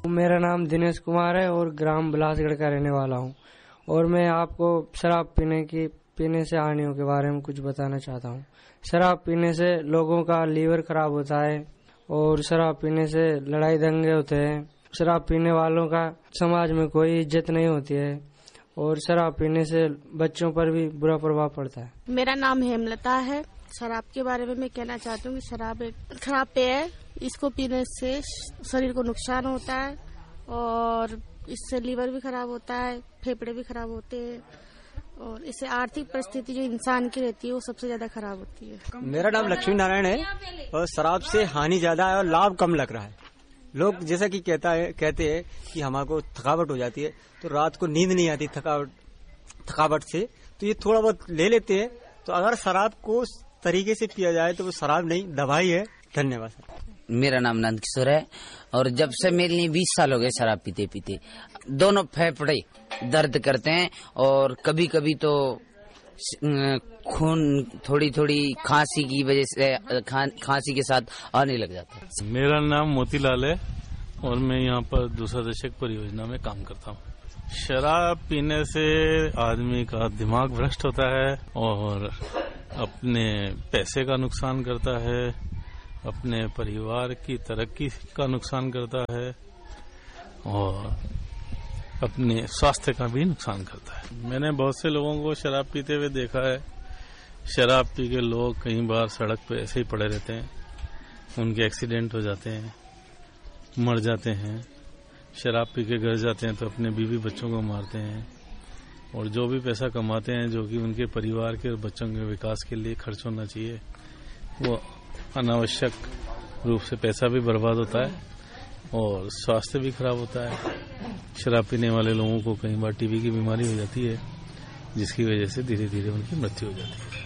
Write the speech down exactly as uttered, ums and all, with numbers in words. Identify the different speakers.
Speaker 1: मेरा नाम दिनेश कुमार है और ग्राम बिलासगढ़ का रहने वाला हूँ और मैं आपको शराब पीने की पीने से हानियों के बारे में कुछ बताना चाहता हूँ। शराब पीने से लोगों का लीवर खराब होता है और शराब पीने से लड़ाई दंगे होते हैं। शराब पीने वालों का समाज में कोई इज्जत नहीं होती है और शराब पीने से बच्चों पर भी बुरा प्रभाव पड़ता है।
Speaker 2: मेरा नाम हेमलता है। शराब के बारे में मैं कहना चाहती हूँ कि शराब एक खराब पेय है। इसको पीने से शरीर को नुकसान होता है और इससे लीवर भी खराब होता है, फेफड़े भी खराब होते हैं और इससे आर्थिक परिस्थिति जो इंसान की रहती है वो सबसे ज्यादा खराब होती है।
Speaker 3: मेरा नाम लक्ष्मी नारायण है और शराब से हानि ज्यादा है और लाभ कम लग रहा है। लोग जैसा कि कहता है कहते हैं कि हमारे को थकावट हो जाती है तो रात को नींद नहीं आती थकावट थकावट से, तो ये थोड़ा बहुत ले लेते हैं। तो अगर शराब को तरीके से पिया जाए तो वो शराब नहीं दवाई है। धन्यवाद।
Speaker 4: मेरा नाम नंद किशोर है और जब से मेरे लिए बीस साल हो गए शराब पीते पीते दोनों फेफड़े दर्द करते हैं और कभी कभी तो खून थोड़ी थोड़ी खांसी की वजह से खा, खांसी के साथ आने लग जाता है।
Speaker 5: मेरा नाम मोतीलाल है और मैं यहाँ पर दूसरा दशक परियोजना में काम करता हूँ। शराब पीने से आदमी का दिमाग भ्रष्ट होता है और अपने पैसे का नुकसान करता है, अपने परिवार की तरक्की का नुकसान करता है और अपने स्वास्थ्य का भी नुकसान करता है। मैंने बहुत से लोगों को शराब पीते हुए देखा है। शराब पी के लोग कई बार सड़क पे ऐसे ही पड़े रहते हैं, उनके एक्सीडेंट हो जाते हैं, मर जाते हैं। शराब पी के घर जाते हैं तो अपने बीवी बच्चों को मारते हैं और जो भी पैसा कमाते हैं जो कि उनके परिवार के और बच्चों के विकास के लिए खर्च होना चाहिए वो अनावश्यक रूप से पैसा भी बर्बाद होता है और स्वास्थ्य भी खराब होता है। शराब पीने वाले लोगों को कई बार टीबी की बीमारी हो जाती है जिसकी वजह से धीरे धीरे उनकी मृत्यु हो जाती है।